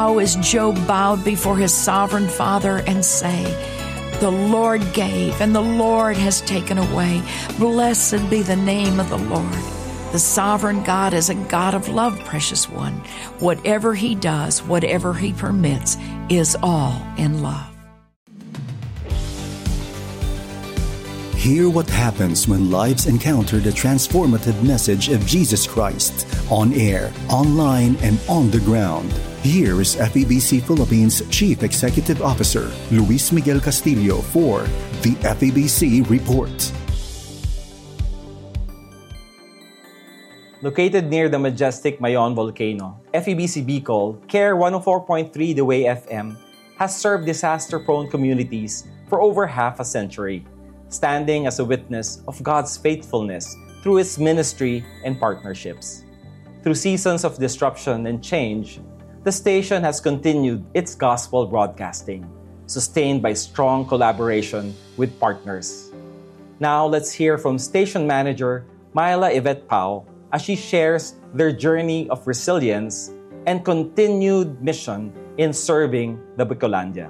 now as Job bowed before his sovereign Father and say, "The Lord gave, and the Lord has taken away. Blessed be the name of the Lord." The sovereign God is a God of love, precious one. Whatever He does, whatever He permits, is all in love. Hear what happens when lives encounter the transformative message of Jesus Christ on air, online, and on the ground. Here is FEBC Philippines Chief Executive Officer Luis Miguel Castillo for the FEBC Report. Located near the majestic Mayon volcano, FEBC Bicol, CARE 104.3 The Way FM has served disaster-prone communities for over half a century, standing as a witness of God's faithfulness through its ministry and partnerships. Through seasons of disruption and change, the station has continued its gospel broadcasting, sustained by strong collaboration with partners. Now, let's hear from station manager Myla Yvette Pao as she shares their journey of resilience and continued mission in serving the Bicolandia.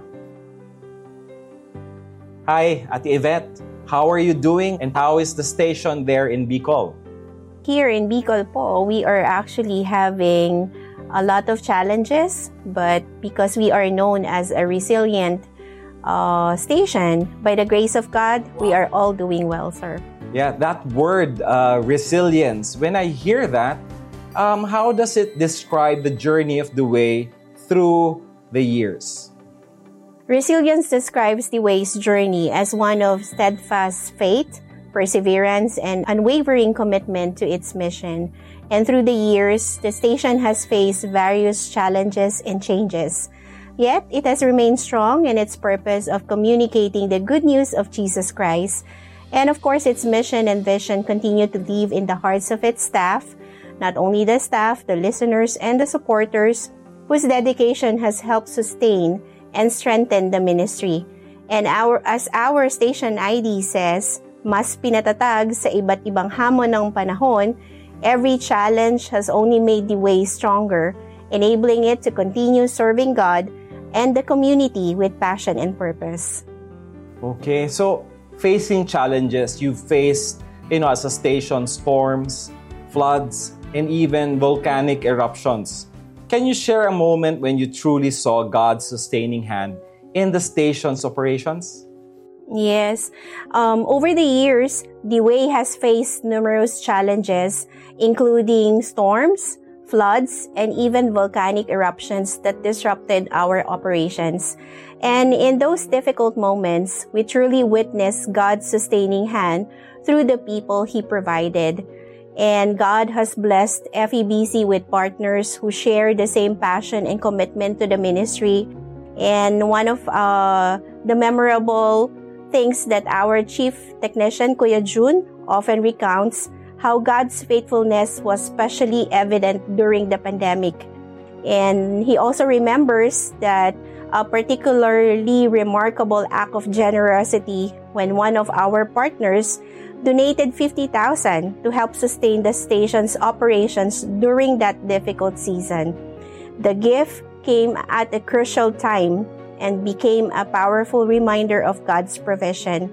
Hi, Ate Yvette. How are you doing and how is the station there in Bicol? Here in Bicol po, we are actually having a lot of challenges, but because we are known as a resilient station, by the grace of God, we are all doing well, sir. Yeah, that word, resilience, when I hear that, how does it describe the journey of the way through the years? Resilience describes the Way's journey as one of steadfast faith, perseverance, and unwavering commitment to its mission. And through the years, the station has faced various challenges and changes. Yet, it has remained strong in its purpose of communicating the good news of Jesus Christ. And of course, its mission and vision continue to live in the hearts of its staff, not only the staff, the listeners, and the supporters, whose dedication has helped sustain and strengthen the ministry. And as our station ID says, mas pinatatag sa iba't ibang hamon ng panahon, every challenge has only made the way stronger, enabling it to continue serving God and the community with passion and purpose. Okay, so facing challenges, you've faced, as a station, storms, floods, and even volcanic eruptions. Can you share a moment when you truly saw God's sustaining hand in the station's operations? Yes. Over the years, the Way has faced numerous challenges, including storms, floods, and even volcanic eruptions that disrupted our operations. And in those difficult moments, we truly witnessed God's sustaining hand through the people He provided. And God has blessed FEBC with partners who share the same passion and commitment to the ministry. And one of the memorable things that our chief technician, Kuya June, often recounts how God's faithfulness was especially evident during the pandemic. And he also remembers that a particularly remarkable act of generosity when one of our partners donated 50,000 to help sustain the station's operations during that difficult season. The gift came at a crucial time and became a powerful reminder of God's provision.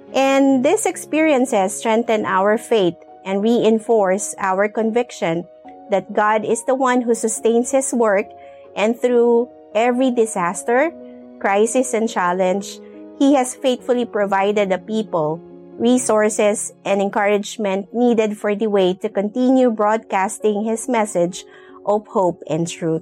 And these experiences strengthen our faith and reinforce our conviction that God is the one who sustains His work, and through every disaster, crisis, and challenge, He has faithfully provided the people resources and encouragement needed for the Way to continue broadcasting His message of hope and truth.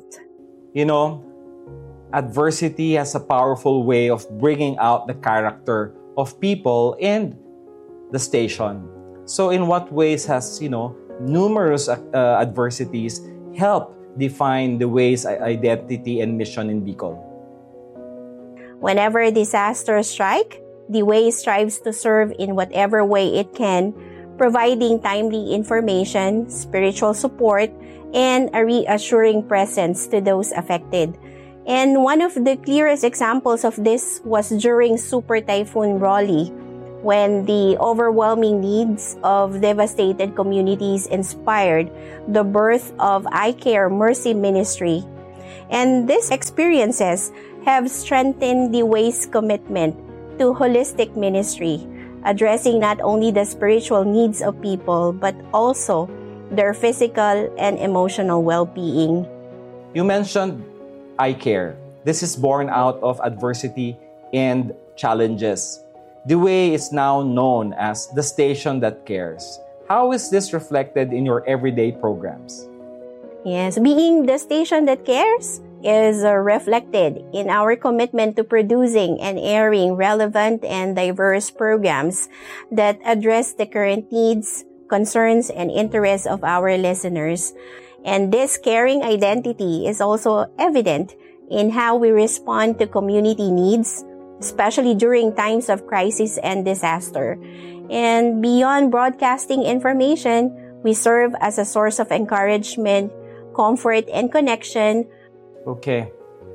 Adversity has a powerful way of bringing out the character of people and the station. So in what ways has, numerous adversities helped define the Way's identity and mission in Bicol? Whenever disasters strike, the Way strives to serve in whatever way it can, providing timely information, spiritual support, and a reassuring presence to those affected. And one of the clearest examples of this was during Super Typhoon Rolly, when the overwhelming needs of devastated communities inspired the birth of iCare Mercy Ministry. And these experiences have strengthened the Way's commitment to holistic ministry, addressing not only the spiritual needs of people, but also their physical and emotional well-being. You mentioned iCare. This is born out of adversity and challenges. The Way is now known as the station that cares. How is this reflected in your everyday programs? Yes, being the station that cares is reflected in our commitment to producing and airing relevant and diverse programs that address the current needs, concerns, and interests of our listeners. And this caring identity is also evident in how we respond to community needs, especially during times of crisis and disaster. And beyond broadcasting information, we serve as a source of encouragement, comfort, and connection. Okay.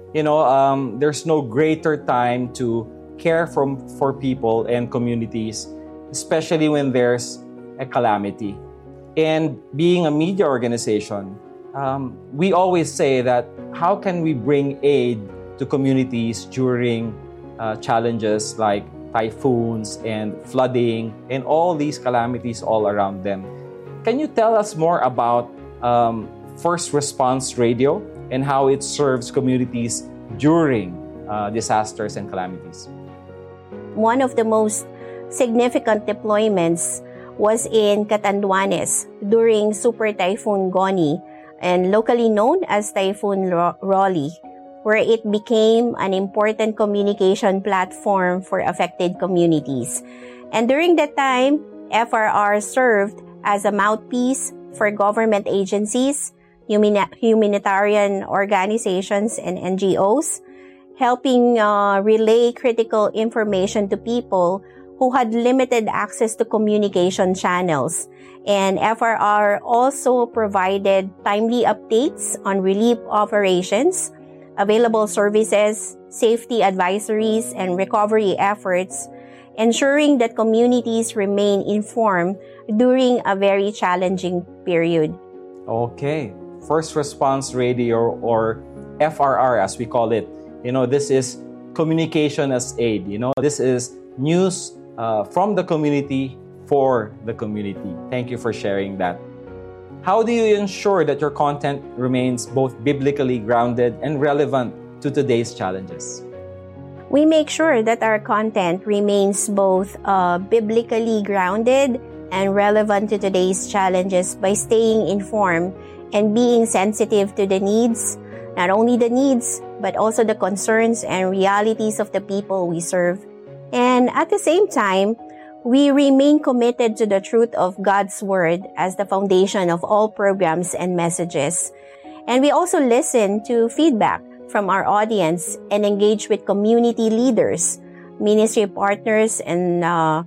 There's no greater time to care for people and communities, especially when there's a calamity. And being a media organization, we always say that how can we bring aid to communities during challenges like typhoons and flooding and all these calamities all around them. Can you tell us more about First Response Radio and how it serves communities during disasters and calamities? One of the most significant deployments was in Catanduanes during Super Typhoon Goni, and locally known as Typhoon Rolly, where it became an important communication platform for affected communities. And during that time, FRR served as a mouthpiece for government agencies, humanitarian organizations, and NGOs, helping relay critical information to people who had limited access to communication channels. And FRR also provided timely updates on relief operations, available services, safety advisories, and recovery efforts, ensuring that communities remain informed during a very challenging period. Okay. First Response Radio, or FRR as we call it. This is communication as aid. This is news from the community for the community. Thank you for sharing that. How do you ensure that your content remains both biblically grounded and relevant to today's challenges? We make sure that our content remains both biblically grounded and relevant to today's challenges by staying informed and being sensitive to the needs, not only the needs, but also the concerns and realities of the people we serve. And at the same time, we remain committed to the truth of God's Word as the foundation of all programs and messages. And we also listen to feedback from our audience and engage with community leaders, ministry partners, and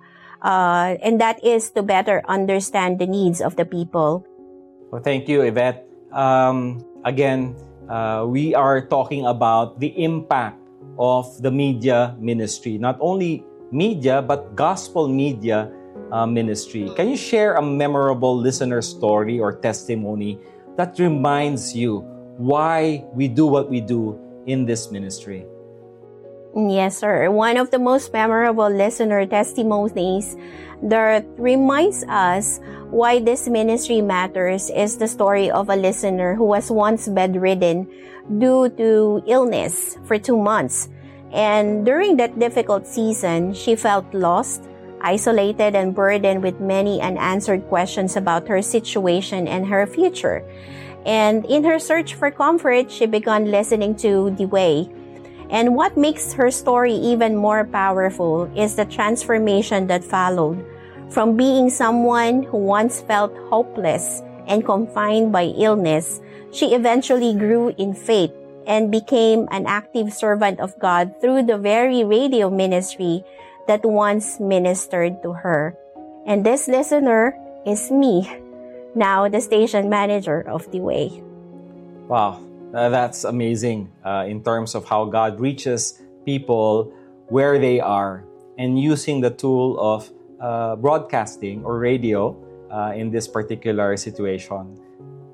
that is to better understand the needs of the people. Well, thank you, Yvette. Again, we are talking about the impact of the media ministry, not only media, but gospel media ministry. Can you share a memorable listener story or testimony that reminds you why we do what we do in this ministry? Yes, sir. One of the most memorable listener testimonies that reminds us why this ministry matters is the story of a listener who was once bedridden due to illness for 2 months. And during that difficult season, she felt lost, isolated, and burdened with many unanswered questions about her situation and her future. And in her search for comfort, she began listening to The Way. And what makes her story even more powerful is the transformation that followed. From being someone who once felt hopeless and confined by illness, she eventually grew in faith and became an active servant of God through the very radio ministry that once ministered to her. And this listener is me, now the station manager of The Way. Wow, that's amazing in terms of how God reaches people where they are and using the tool of broadcasting or radio in this particular situation.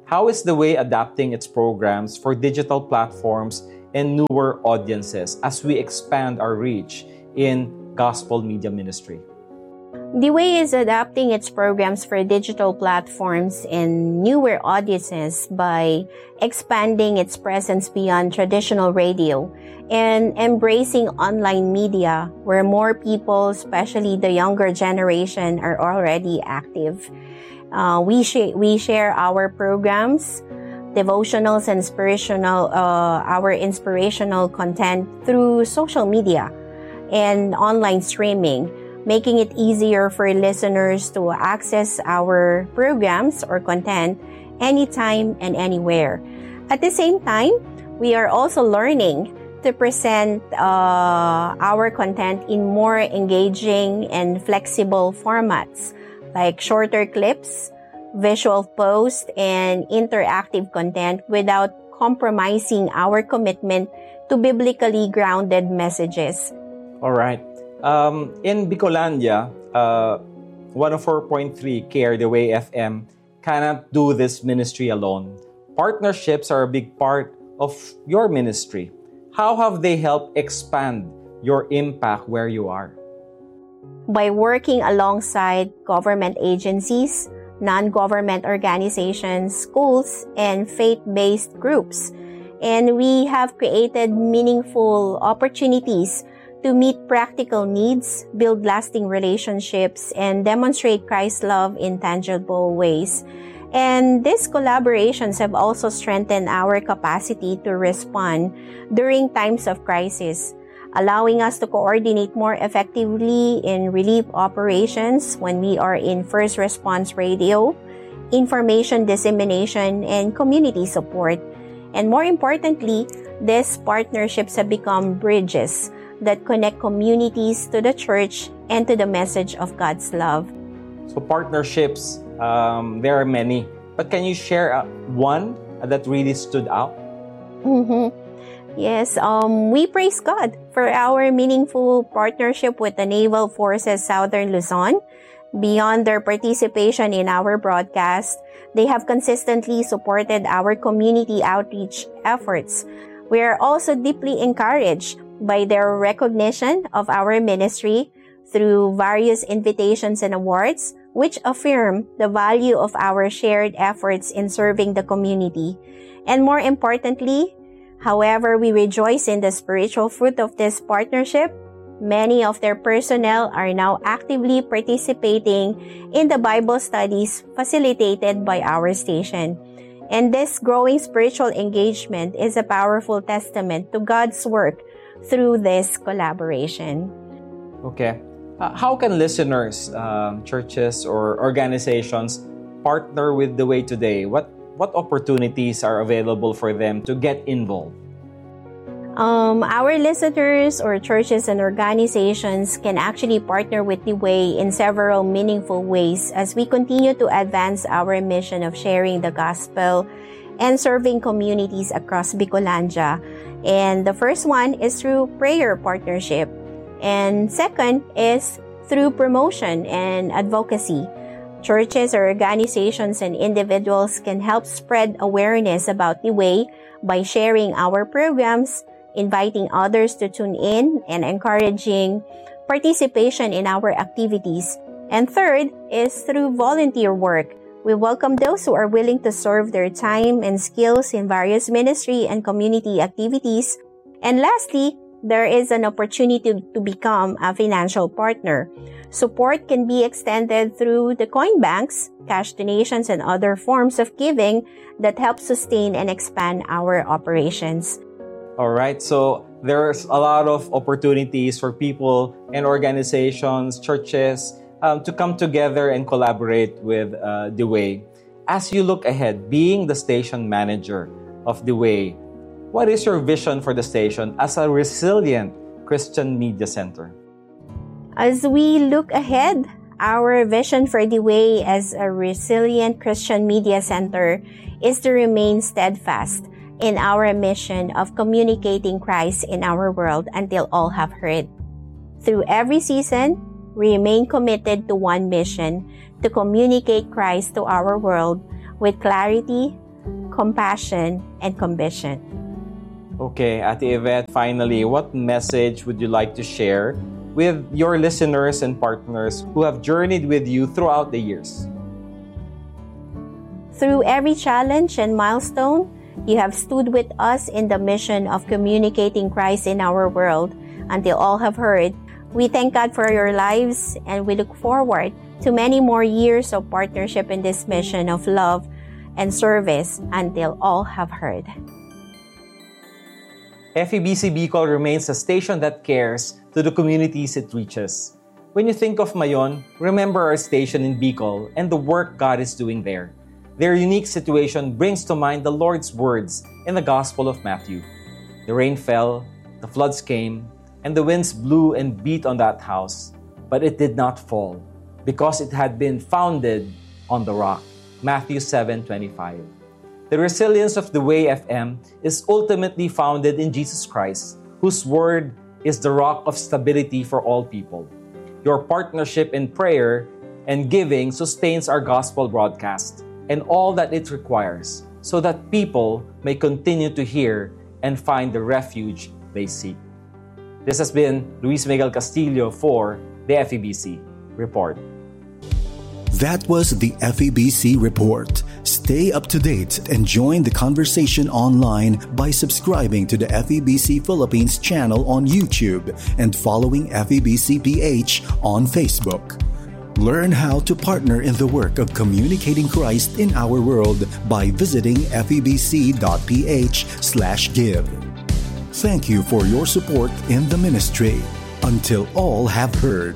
How is the Way adapting its programs for digital platforms and newer audiences as we expand our reach in gospel media ministry? The Way is adapting its programs for digital platforms and newer audiences by expanding its presence beyond traditional radio and embracing online media where more people, especially the younger generation, are already active. We share our programs, devotionals, and our inspirational content through social media and online streaming, making it easier for listeners to access our programs or content anytime and anywhere. At the same time, we are also learning to present our content in more engaging and flexible formats like shorter clips, visual posts, and interactive content without compromising our commitment to biblically grounded messages. All right. In Bicolandia, 104.3 Care the Way FM cannot do this ministry alone. Partnerships are a big part of your ministry. How have they helped expand your impact where you are? By working alongside government agencies, non-government organizations, schools, and faith-based groups. And we have created meaningful opportunities to meet practical needs, build lasting relationships, and demonstrate Christ's love in tangible ways. And these collaborations have also strengthened our capacity to respond during times of crisis, allowing us to coordinate more effectively in relief operations when we are in first response radio, information dissemination, and community support. And more importantly, these partnerships have become bridges that connect communities to the church and to the message of God's love. So partnerships, there are many. But can you share one that really stood out? Yes, we praise God for our meaningful partnership with the Naval Forces Southern Luzon. Beyond their participation in our broadcast, they have consistently supported our community outreach efforts. We are also deeply encouraged by their recognition of our ministry through various invitations and awards, which affirm the value of our shared efforts in serving the community. And more importantly, however we rejoice in the spiritual fruit of this partnership, many of their personnel are now actively participating in the Bible studies facilitated by our station. And this growing spiritual engagement is a powerful testament to God's work through this collaboration. Okay. How can listeners, churches, or organizations partner with The Way today? What opportunities are available for them to get involved? Our listeners or churches and organizations can actually partner with The Way in several meaningful ways as we continue to advance our mission of sharing the gospel and serving communities across Bicolandia. And the first one is through prayer partnership. And second is through promotion and advocacy. Churches or organizations and individuals can help spread awareness about The Way by sharing our programs, inviting others to tune in, and encouraging participation in our activities. And third is through volunteer work. We welcome those who are willing to serve their time and skills in various ministry and community activities. And lastly, there is an opportunity to become a financial partner. Support can be extended through the coin banks, cash donations, and other forms of giving that help sustain and expand our operations. All right, so there's a lot of opportunities for people and organizations, churches, to come together and collaborate with The Way. As you look ahead, being the station manager of The Way, what is your vision for the station as a resilient Christian media center? As we look ahead, our vision for The Way as a resilient Christian media center is to remain steadfast in our mission of communicating Christ in our world until all have heard. Through every season, we remain committed to one mission, to communicate Christ to our world with clarity, compassion, and commission. Okay, Ate Yvette, finally, what message would you like to share with your listeners and partners who have journeyed with you throughout the years? Through every challenge and milestone, you have stood with us in the mission of communicating Christ in our world until all have heard. We thank God for your lives, and we look forward to many more years of partnership in this mission of love and service until all have heard. FEBC Bicol remains a station that cares to the communities it reaches. When you think of Mayon, remember our station in Bicol and the work God is doing there. Their unique situation brings to mind the Lord's words in the Gospel of Matthew. The rain fell, the floods came, and the winds blew and beat on that house, but it did not fall, because it had been founded on the rock. Matthew 7:25. The resilience of the Way FM is ultimately founded in Jesus Christ, whose word is the rock of stability for all people. Your partnership in prayer and giving sustains our gospel broadcast and all that it requires, so that people may continue to hear and find the refuge they seek. This has been Luis Miguel Castillo for the FEBC Report. That was the FEBC Report. Stay up to date and join the conversation online by subscribing to the FEBC Philippines channel on YouTube and following FEBC PH on Facebook. Learn how to partner in the work of communicating Christ in our world by visiting febc.ph/give. Thank you for your support in the ministry. Until all have heard.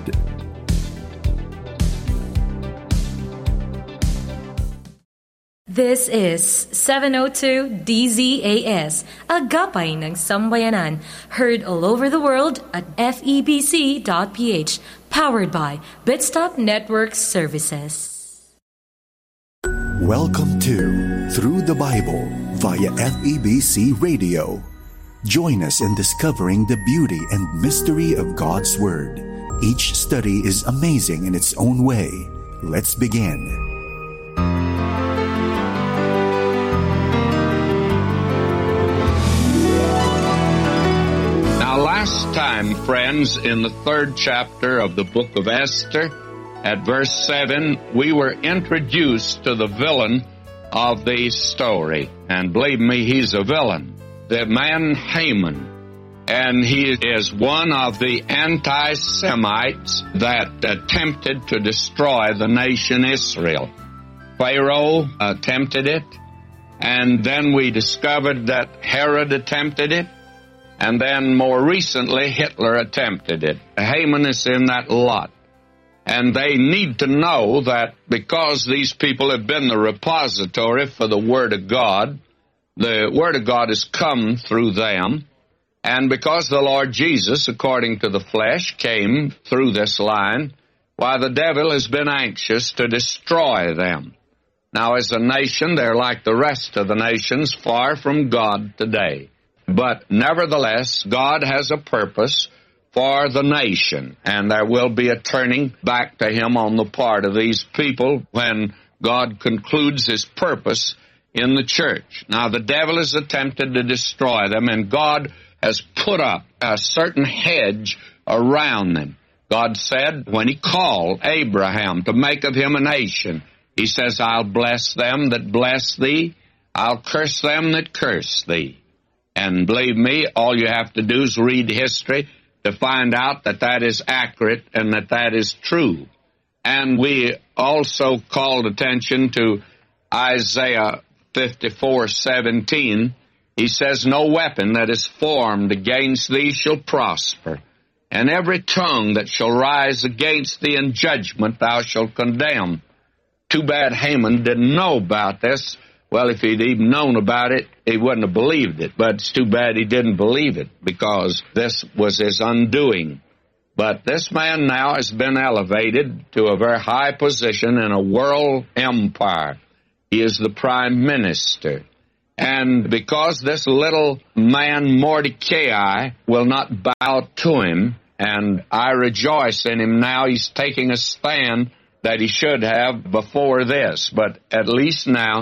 This is 702 DZAS, Agapay ng Sambayanan, heard all over the world at febc.ph, powered by Bitstop Network Services. Welcome to Through the Bible via FEBC Radio. Join us in discovering the beauty and mystery of God's Word. Each study is amazing in its own way. Let's begin. Last time, friends, in the 3rd chapter of the book of Esther, at verse 7, we were introduced to the villain of the story. And believe me, he's a villain. The man Haman. And he is one of the anti-Semites that attempted to destroy the nation Israel. Pharaoh attempted it, and then we discovered that Herod attempted it, and then more recently, Hitler attempted it. Haman is in that lot. And they need to know that because these people have been the repository for the Word of God, the Word of God has come through them. And because the Lord Jesus, according to the flesh, came through this line, why the devil has been anxious to destroy them. Now, as a nation, they're like the rest of the nations, far from God today. But nevertheless, God has a purpose for the nation, and there will be a turning back to Him on the part of these people when God concludes His purpose in the church. Now, the devil has attempted to destroy them, and God has put up a certain hedge around them. God said, when He called Abraham to make of him a nation, He says, I'll bless them that bless thee, I'll curse them that curse thee. And believe me, all you have to do is read history to find out that that is accurate and that that is true. And we also called attention to Isaiah 54:17. He says, no weapon that is formed against thee shall prosper, and every tongue that shall rise against thee in judgment thou shalt condemn. Too bad Haman didn't know about this. Well, if he'd even known about it, he wouldn't have believed it. But it's too bad he didn't believe it, because this was his undoing. But this man now has been elevated to a very high position in a world empire. He is the prime minister. And because this little man Mordecai will not bow to him, and I rejoice in him now, he's taking a stand that he should have before this. But at least now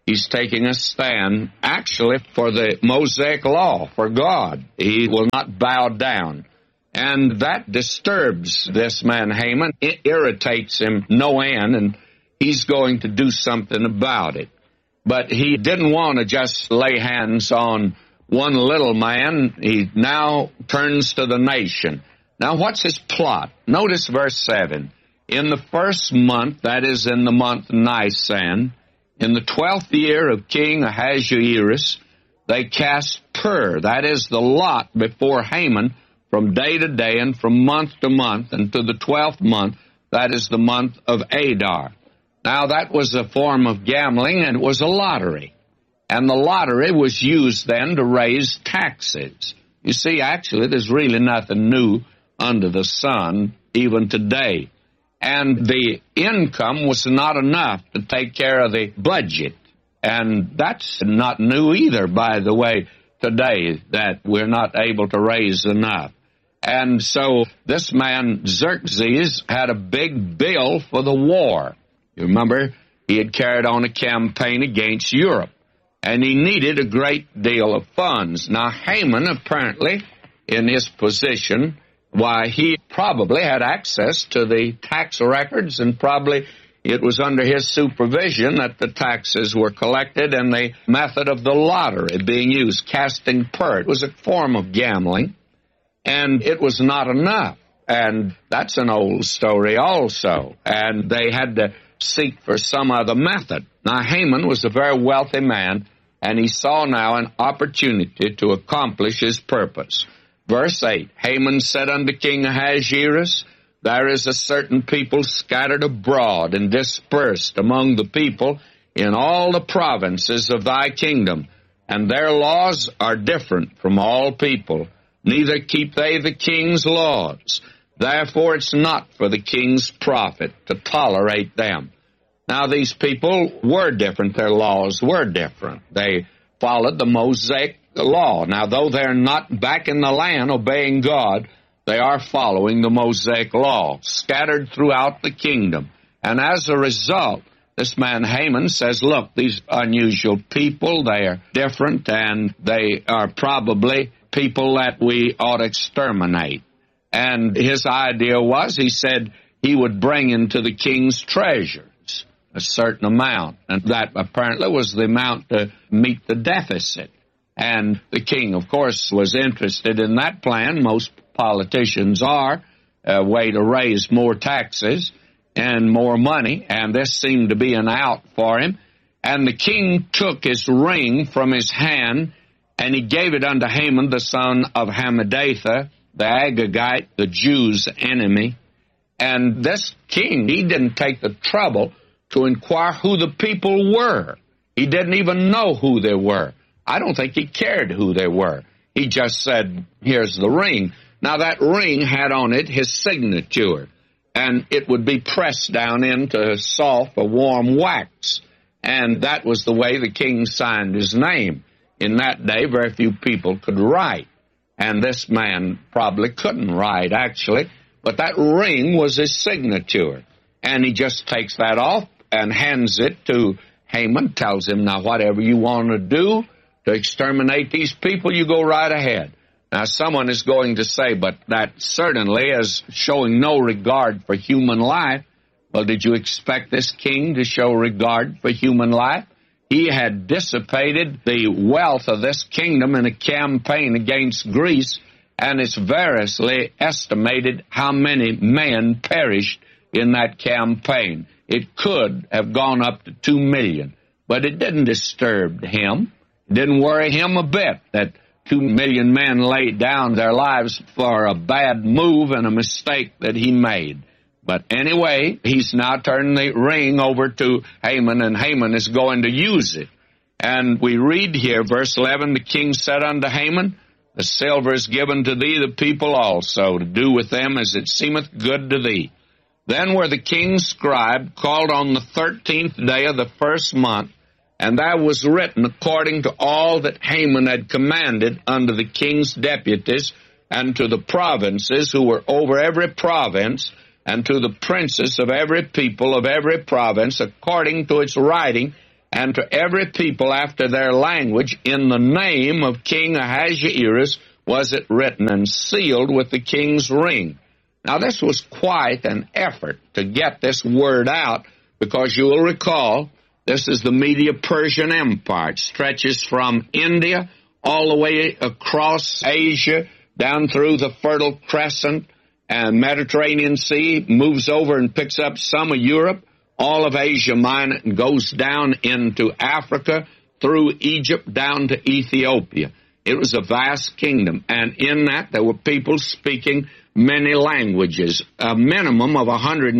He's taking a stand, actually, for the Mosaic law, for God. He will not bow down. And that disturbs this man Haman. It irritates him no end, and he's going to do something about it. But he didn't want to just lay hands on one little man. He now turns to the nation. Now, what's his plot? Notice verse 7. In the first month, that is in the month Nisan, in the 12th year of King Ahasuerus, they cast pur, that is the lot, before Haman from day to day and from month to month, and to the 12th month, that is the month of Adar. Now, that was a form of gambling, and it was a lottery. And the lottery was used then to raise taxes. You see, actually, there's really nothing new under the sun, even today. And the income was not enough to take care of the budget. And that's not new either, by the way, today, that we're not able to raise enough. And so this man, Xerxes, had a big bill for the war. You remember, he had carried on a campaign against Europe, and he needed a great deal of funds. Now, Haman, apparently, in his position, why, he probably had access to the tax records, and probably it was under his supervision that the taxes were collected and the method of the lottery being used, casting pur. It was a form of gambling, and it was not enough. And that's an old story also. And they had to seek for some other method. Now, Haman was a very wealthy man, and he saw now an opportunity to accomplish his purpose. Verse 8, Haman said unto King Ahasuerus, There is a certain people scattered abroad and dispersed among the people in all the provinces of thy kingdom, and their laws are different from all people, neither keep they the king's laws. Therefore it's not for the king's profit to tolerate them. Now these people were different, their laws were different. They followed the Mosaic law. Now, though they're not back in the land obeying God, they are following the Mosaic law, scattered throughout the kingdom. And as a result, this man Haman says, look, these unusual people, they are different, and they are probably people that we ought to exterminate. And his idea was, he said, he would bring into the king's treasures a certain amount, and that apparently was the amount to meet the deficit. And the king, of course, was interested in that plan. Most politicians are, a way to raise more taxes and more money, and this seemed to be an out for him. And the king took his ring from his hand, and he gave it unto Haman, the son of Hammedatha, the Agagite, the Jews' enemy. And this king, he didn't take the trouble to inquire who the people were. He didn't even know who they were. I don't think he cared who they were. He just said, here's the ring. Now, that ring had on it his signature, and it would be pressed down into soft or warm wax. And that was the way the king signed his name. In that day, very few people could write. And this man probably couldn't write, actually. But that ring was his signature. And he just takes that off and hands it to Haman, tells him, now, whatever you want to do to exterminate these people, you go right ahead. Now, someone is going to say, but that certainly is showing no regard for human life. Well, did you expect this king to show regard for human life? He had dissipated the wealth of this kingdom in a campaign against Greece, and it's variously estimated how many men perished in that campaign. It could have gone up to 2 million, but it didn't disturb him. It didn't worry him a bit that 2 million men laid down their lives for a bad move and a mistake that he made. But anyway, he's now turned the ring over to Haman, and Haman is going to use it. And we read here, verse 11, the king said unto Haman, the silver is given to thee, the people also, to do with them as it seemeth good to thee. Then were the king's scribe called on the 13th day of the first month, and that was written according to all that Haman had commanded unto the king's deputies, and to the provinces who were over every province, and to the princes of every people of every province, according to its writing, and to every people after their language, in the name of King Ahasuerus was it written and sealed with the king's ring. Now, this was quite an effort to get this word out, because you will recall this is the Medo-Persian Empire. It stretches from India all the way across Asia, down through the Fertile Crescent and Mediterranean Sea, moves over and picks up some of Europe, all of Asia Minor, and goes down into Africa, through Egypt, down to Ethiopia. It was a vast kingdom, and in that there were people speaking many languages, a minimum of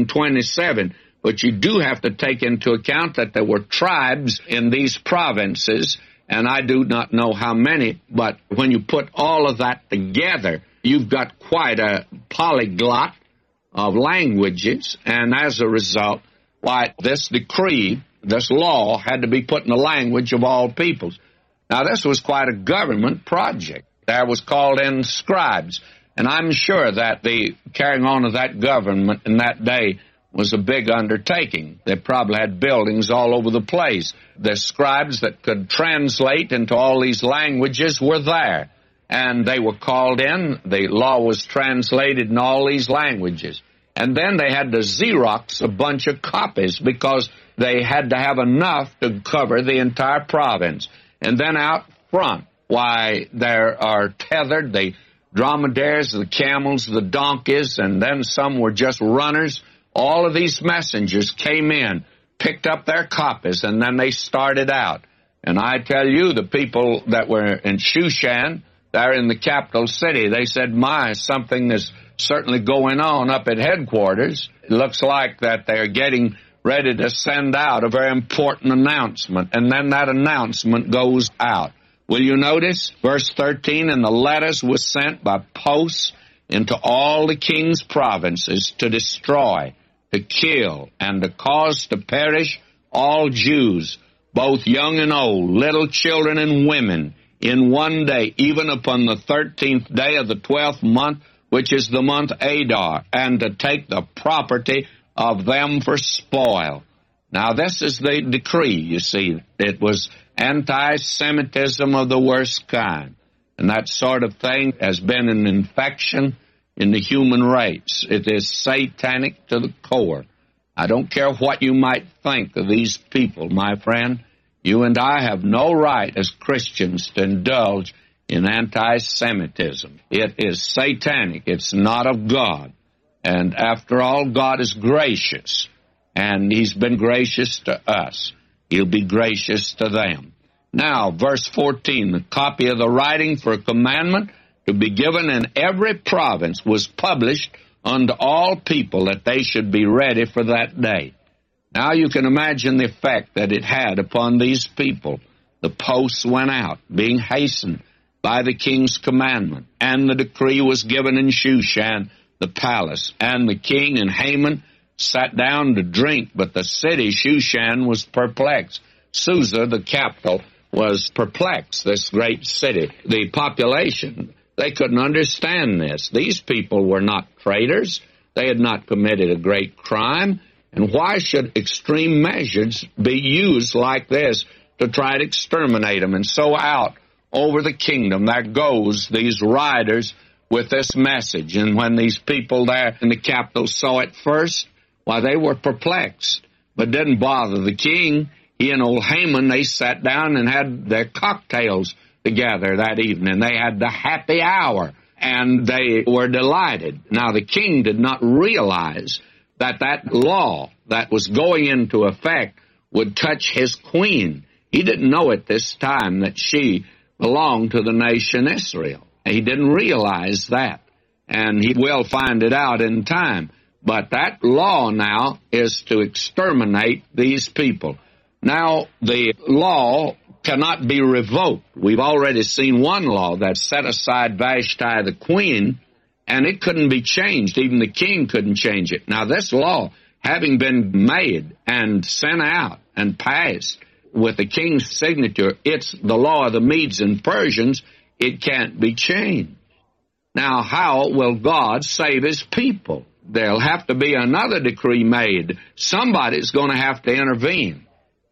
127. But you do have to take into account that there were tribes in these provinces, and I do not know how many, but when you put all of that together, you've got quite a polyglot of languages, and as a result, why this decree, this law, had to be put in the language of all peoples. Now, this was quite a government project. There was called in scribes, and I'm sure that the carrying on of that government in that day was a big undertaking. They probably had buildings all over the place. The scribes that could translate into all these languages were there, and they were called in. The law was translated in all these languages. And then they had to Xerox a bunch of copies, because they had to have enough to cover the entire province. And then out front, why, there are tethered the dromedaries, the camels, the donkeys, and then some were just runners. All of these messengers came in, picked up their copies, and then they started out. And I tell you, the people that were in Shushan, there in the capital city, they said, my, something is certainly going on up at headquarters. It looks like that they're getting ready to send out a very important announcement. And then that announcement goes out. Will you notice? Verse 13, and the letters were sent by posts into all the king's provinces to destroy, to kill, and to cause to perish all Jews, both young and old, little children and women, in one day, even upon the 13th day of the 12th month, which is the month Adar, and to take the property of them for spoil. Now, this is the decree, you see. It was anti-Semitism of the worst kind. And that sort of thing has been an infection in the human race. It is satanic to the core. I don't care what you might think of these people, my friend. You and I have no right as Christians to indulge in anti-Semitism. It is satanic. It's not of God. And after all, God is gracious, and He's been gracious to us. He'll be gracious to them. Now, verse 14, the copy of the writing for a commandment to be given in every province was published unto all people, that they should be ready for that day. Now you can imagine the effect that it had upon these people. The posts went out, being hastened by the king's commandment, and the decree was given in Shushan, the palace. And the king and Haman sat down to drink, but the city, Shushan, was perplexed. Susa, the capital, was perplexed, this great city. The population, they couldn't understand this. These people were not traitors. They had not committed a great crime. And why should extreme measures be used like this to try to exterminate them? And so out over the kingdom there goes these riders with this message. And when these people there in the capital saw it first, why, they were perplexed, but didn't bother the king. He and old Haman, they sat down and had their cocktails together that evening. They had the happy hour, and they were delighted. Now, the king did not realize that that law that was going into effect would touch his queen. He didn't know at this time that she belonged to the nation Israel. He didn't realize that, and he will find it out in time. But that law now is to exterminate these people. Now, the law cannot be revoked. We've already seen one law that set aside Vashti the queen, and it couldn't be changed. Even the king couldn't change it. Now, this law, having been made and sent out and passed with the king's signature, it's the law of the Medes and Persians. It can't be changed. Now, how will God save His people? There'll have to be another decree made. Somebody's going to have to intervene.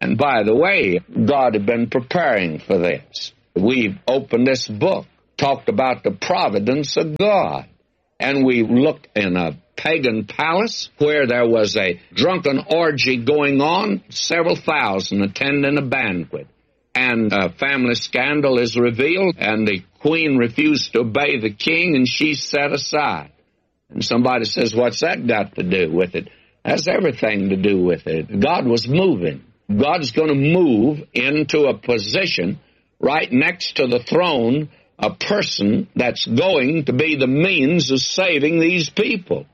And by the way, God had been preparing for this. We've opened this book, talked about the providence of God. And we looked in a pagan palace where there was a drunken orgy going on, several thousand attending a banquet. And a family scandal is revealed, and the queen refused to obey the king, and she's set aside. And somebody says, what's that got to do with it? That's everything to do with it. God was moving. God's going to move into a position right next to the throne, a person that's going to be the means of saving these people.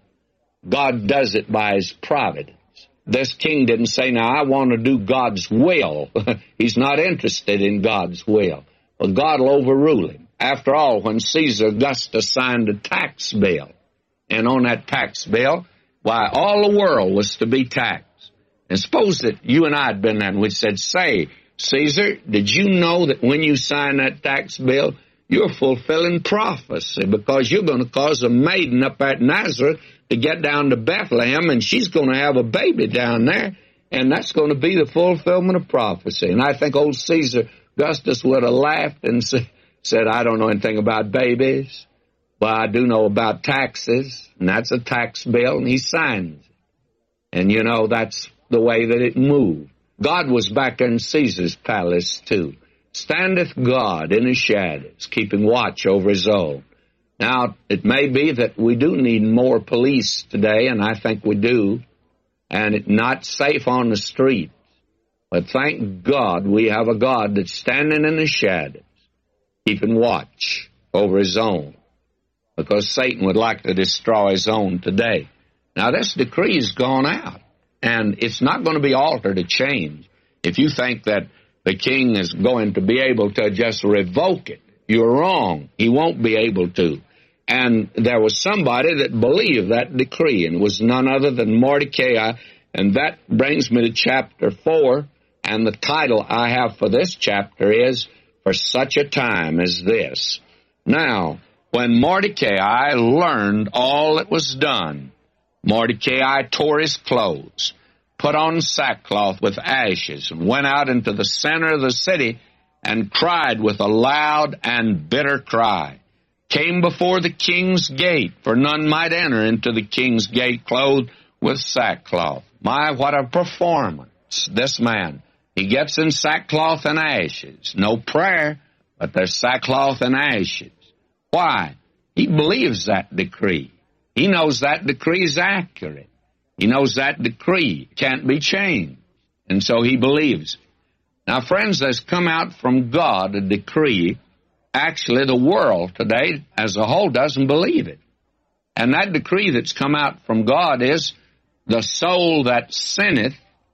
God does it by His providence. This king didn't say, now, I want to do God's will. He's not interested in God's will. Well, God will overrule him. After all, when Caesar Augustus signed a tax bill, and on that tax bill, why, all the world was to be taxed. And suppose that you and I had been there and we said, say, Caesar, did you know that when you sign that tax bill, you're fulfilling prophecy because you're going to cause a maiden up at Nazareth to get down to Bethlehem, and she's going to have a baby down there, and that's going to be the fulfillment of prophecy. And I think old Caesar Augustus would have laughed and said, I don't know anything about babies, but I do know about taxes, and that's a tax bill, and he signs it. And, you know, that's the way that it moved. God was back in Caesar's palace, too. Standeth God in His shadows, keeping watch over His own. Now, it may be that we do need more police today, and I think we do, and it's not safe on the streets. But thank God we have a God that's standing in the shadows, keeping watch over His own, because Satan would like to destroy His own today. Now, this decree has gone out, and it's not going to be altered or changed. If you think that the king is going to be able to just revoke it, you're wrong. He won't be able to. And there was somebody that believed that decree, and it was none other than Mordecai. And that brings me to chapter 4, and the title I have for this chapter is, For Such a Time as This. Now, when Mordecai learned all that was done, Mordecai tore his clothes, put on sackcloth with ashes, and went out into the center of the city and cried with a loud and bitter cry. Came before the king's gate, for none might enter into the king's gate clothed with sackcloth. My, what a performance, this man. He gets in sackcloth and ashes. No prayer, but there's sackcloth and ashes. Why? He believes that decree. He knows that decree is accurate. He knows that decree can't be changed. And so he believes. Now, friends, there's come out from God a decree. Actually, the world today as a whole doesn't believe it. And that decree that's come out from God is, the soul that sinneth,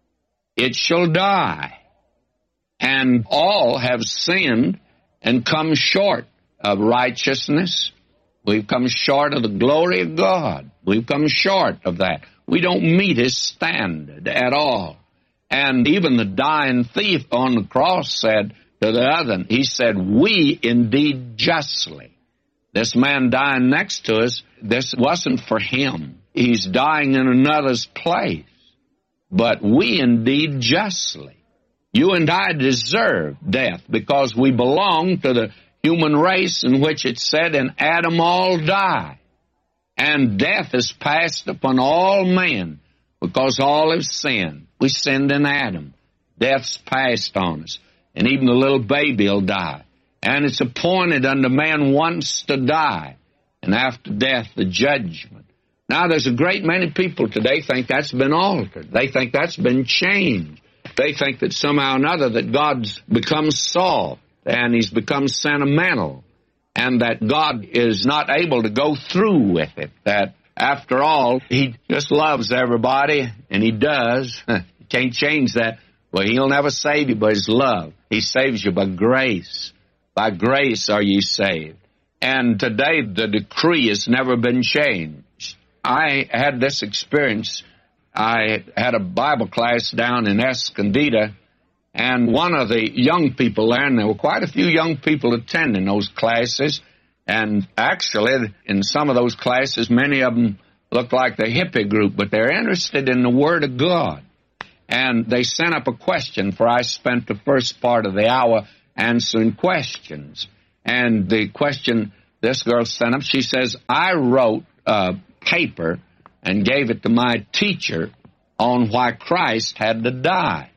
it shall die. And all have sinned and come short of righteousness. We've come short of the glory of God. We've come short of that. We don't meet His standard at all. And even the dying thief on the cross said to the other, he said, we indeed justly. This man dying next to us, this wasn't for him. He's dying in another's place. But we indeed justly. You and I deserve death because we belong to the human race in which it said, in Adam all die. And death is passed upon all men because all have sinned. We sinned in Adam. Death's passed on us. And even the little baby will die. And it's appointed unto man once to die. And after death, the judgment. Now, there's a great many people today think that's been altered. They think that's been changed. They think that somehow or another that God's become soft and He's become sentimental. And that God is not able to go through with it. That, after all, He just loves everybody, and He does. You can't change that. Well, He'll never save you by His love. He saves you by grace. By grace are ye saved. And today the decree has never been changed. I had this experience. I had a Bible class down in Escondido, and one of the young people there, and there were quite a few young people attending those classes, and actually in some of those classes, many of them look like the hippie group, but they're interested in the Word of God. and they sent up a question, for I spent the first part of the hour answering questions. And the question this girl sent up, she says, I wrote a paper and gave it to my teacher on why Christ had to die.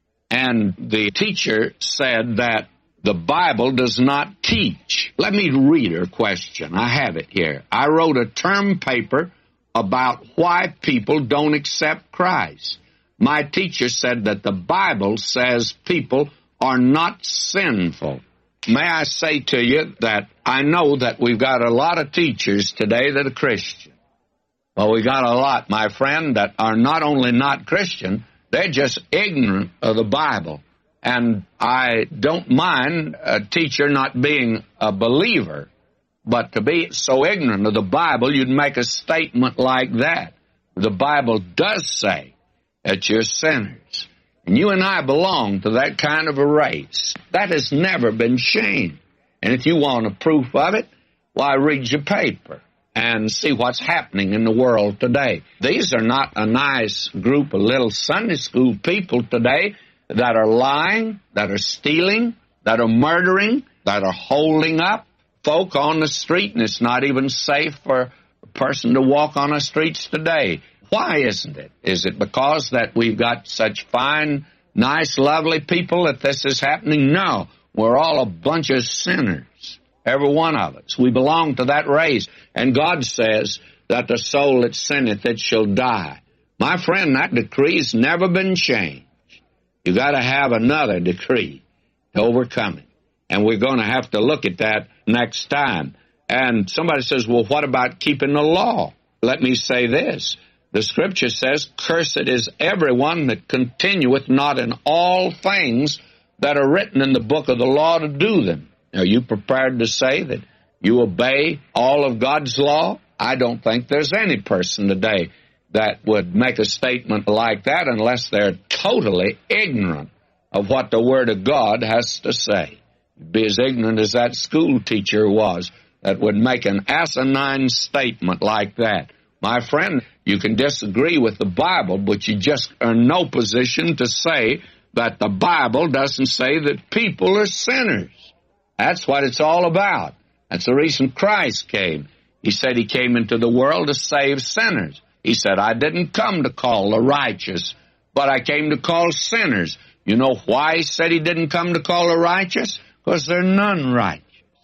And the teacher said that the Bible does not teach. Let me read her question. I have it here. I wrote a term paper about why people don't accept Christ. My teacher said that the Bible says people are not sinful. May I say to you that I know that we've got a lot of teachers today that are Christian. Well, we got a lot, my friend, that are not only not Christian, they're just ignorant of the Bible. And I don't mind a teacher not being a believer, but to be so ignorant of the Bible, you'd make a statement like that. The Bible does say that you're sinners. And you and I belong to that kind of a race. That has never been changed. And if you want a proof of it, why, read your paper and see what's happening in the world today. These are not a nice group of little Sunday school people today that are lying, that are stealing, that are murdering, that are holding up folk on the street, and it's not even safe for a person to walk on the streets today. Why isn't it? Is it because that we've got such fine, nice, lovely people that this is happening? No, we're all a bunch of sinners. Every one of us. We belong to that race. And God says that the soul that sinneth, it shall die. My friend, that decree's never been changed. You got to have another decree to overcome it. And we're going to have to look at that next time. And somebody says, well, what about keeping the law? Let me say this. The Scripture says, cursed is everyone that continueth not in all things that are written in the book of the law to do them. Are you prepared to say that you obey all of God's law? I don't think there's any person today that would make a statement like that unless they're totally ignorant of what the Word of God has to say. Be as ignorant as that school teacher was that would make an asinine statement like that. My friend, you can disagree with the Bible, but you just are in no position to say that the Bible doesn't say that people are sinners. That's what it's all about. That's the reason Christ came. He said he came into the world to save sinners. He said, I didn't come to call the righteous, but I came to call sinners. You know why he said he didn't come to call the righteous? Because they're none righteous.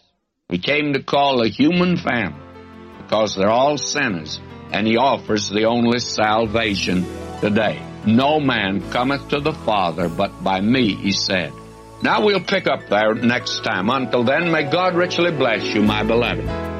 He came to call a human family because they're all sinners, and he offers the only salvation today. No man cometh to the Father but by me, he said. Now we'll pick up there next time. Until then, may God richly bless you, my beloved.